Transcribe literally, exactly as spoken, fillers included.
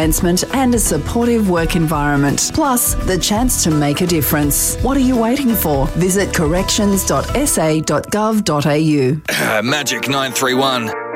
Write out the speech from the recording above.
advancement and a supportive work environment. Plus, the chance to make a difference. What are you waiting for? Visit corrections dot s a dot gov dot a u. Magic nine three one.